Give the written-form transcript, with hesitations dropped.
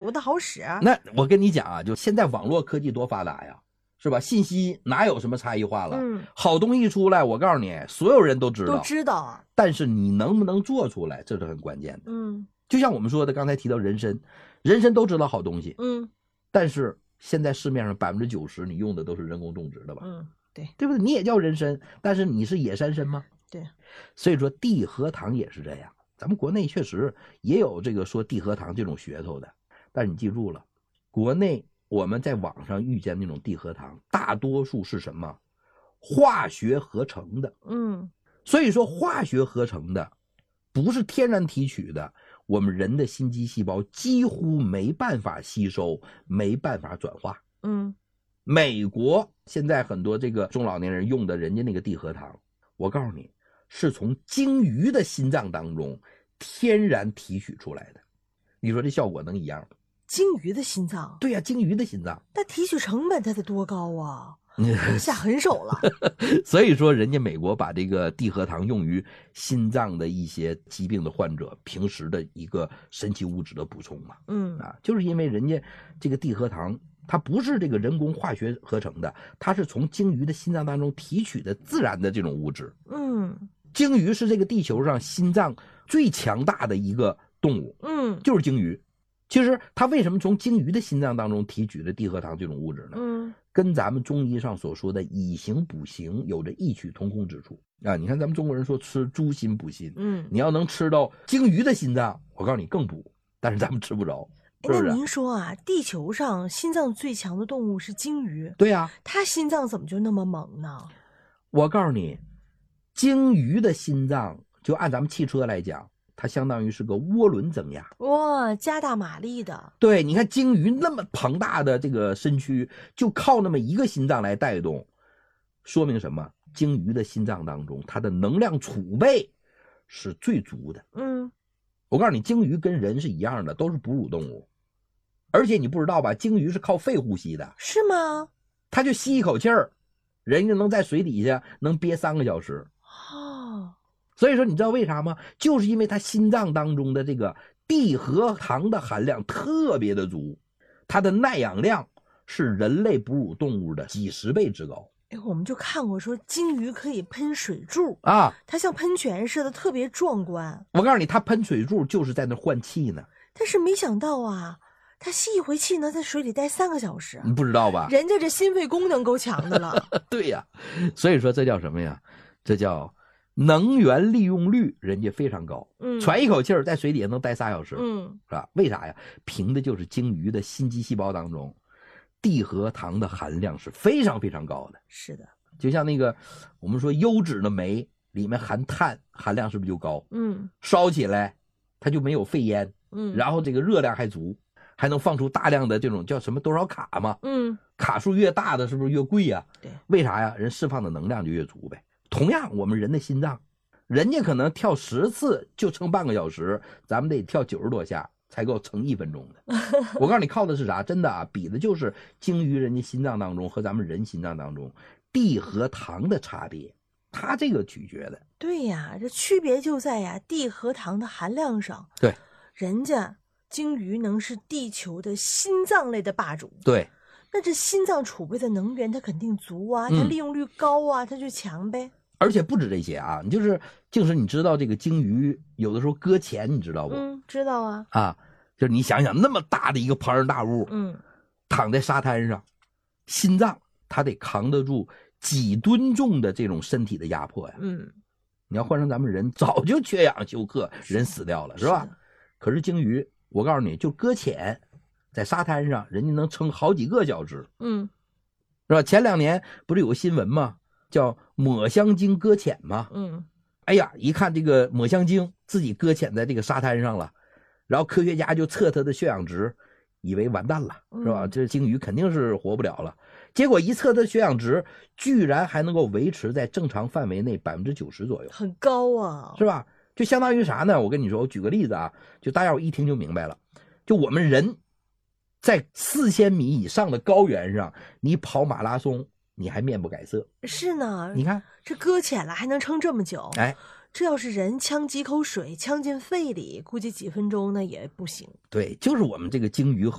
不大好使。 那我跟你讲啊，就现在网络科技多发达呀，是吧？信息哪有什么差异化了？好东西出来，我告诉你，所有人都知道，但是你能不能做出来，这是很关键的。就像我们说的，刚才提到人参都知道好东西，但是现在市面上90%你用的都是人工种植的吧？ 对不对？你也叫人参，但是你是野山参吗？ 对， 所以说地核糖也是这样。咱们国内确实也有这个说地核糖这种噱头的，但是你记住了，国内我们在网上遇见那种地核糖，大多数是什么？化学合成的。所以说化学合成的不是天然提取的，我们人的心肌细胞几乎没办法吸收，没办法转化。美国现在很多这个中老年人用的人家那个地核糖，我告诉你是从鲸鱼的心脏当中天然提取出来的，你说这效果能一样吗？ 鲸鱼的心脏？ 对呀，鲸鱼的心脏， 那提取成本它得多高啊？下狠手了。 所以说人家美国把这个地核糖用于心脏的一些疾病的患者平时的一个神奇物质的补充嘛。就是因为人家这个地核糖它不是这个人工化学合成的，它是从鲸鱼的心脏当中提取的自然的这种物质。鲸鱼是这个地球上心脏最强大的一个动物。就是鲸鱼。其实它为什么从鲸鱼的心脏当中提取的地核糖这种物质呢？跟咱们中医上所说的以形补形有着异曲同工之处啊！你看咱们中国人说吃猪心补心，你要能吃到鲸鱼的心脏，我告诉你更补，但是咱们吃不着。 那您说啊，地球上心脏最强的动物是鲸鱼？ 对呀， 它心脏怎么就那么猛呢？ 我告诉你，鲸鱼的心脏就按咱们汽车来讲，它相当于是个涡轮增压， 哇，加大马力的。 对，你看鲸鱼那么庞大的这个身躯，就靠那么一个心脏来带动，说明什么？鲸鱼的心脏当中，它的能量储备是最足的。我告诉你，鲸鱼跟人是一样的，都是哺乳动物，而且你不知道吧，鲸鱼是靠肺呼吸的。 是吗？ 它就吸一口气儿，人家能在水底下能憋3个小时。所以说你知道为啥吗？就是因为它心脏当中的这个地核糖的含量特别的足，它的耐氧量是人类哺乳动物的几十倍之高。 我们就看过说鲸鱼可以喷水柱啊， 它像喷泉似的，特别壮观。 我告诉你，它喷水柱就是在那换气呢。 但是没想到啊，它吸一回气呢，在水里待3个小时。 你不知道吧？ 人家这心肺功能够强的了。 对呀，所以说这叫什么呀？这叫能源利用率，人家非常高。喘一口气儿在水底下能待3小时。是吧？为啥呀？凭的就是鲸鱼的心肌细胞当中地核糖的含量是非常非常高的。 是的， 就像那个我们说优质的煤里面含碳含量是不是就高？烧起来它就没有废烟。然后这个热量还足，还能放出大量的这种叫什么多少卡嘛？卡数越大的是不是越贵呀？ 对， 为啥呀？人释放的能量就越足呗。同样，我们人的心脏，人家可能跳10次就撑半个小时，咱们得跳90多下才够撑1分钟的。我告诉你，靠的是啥？真的啊，比的就是鲸鱼人家心脏当中和咱们人心脏当中地核糖的差别，它这个取决的。 对呀，这区别就在呀地核糖的含量上。 对， 人家鲸鱼能是地球的心脏类的霸主。 对， 那这心脏储备的能源它肯定足啊，它利用率高啊，它就强呗。 而且不止这些啊，就是你知道这个鲸鱼有的时候搁浅，你知道不？ 知道啊。 就是你想想那么大的一个庞然大物，躺在沙滩上，心脏它得扛得住几吨重的这种身体的压迫呀。你要换成咱们人，早就缺氧休克，人死掉了，是吧？可是鲸鱼，我告诉你，就搁浅在沙滩上，人家能撑好几个小时。是吧？前2年不是有个新闻吗？叫抹香鲸搁浅吗？哎呀，一看这个抹香鲸自己搁浅在这个沙滩上了，然后科学家就测它的血氧值，以为完蛋了，是吧？这鲸鱼肯定是活不了了。结果一测它的血氧值，居然还能够维持在正常范围内90%左右， 很高啊， 是吧？就相当于啥呢？我跟你说，我举个例子啊，就大家一听就明白了。就我们人在4000米以上的高原上，你跑马拉松，你还面不改色。 是呢， 你看这搁浅了还能撑这么久。 哎， 这要是人呛几口水呛进肺里，估计几分钟那也不行。 对，就是我们这个鲸鱼和